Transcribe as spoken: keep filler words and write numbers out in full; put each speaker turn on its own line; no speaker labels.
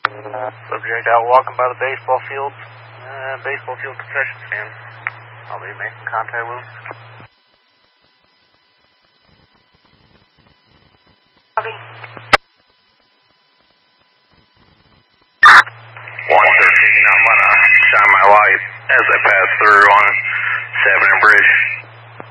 Subject out walking by the baseball field. Uh, baseball field concession stand. I'll be making contact with him.
one thirteen, I'm gonna shine my light as I pass through on seven and Bridge.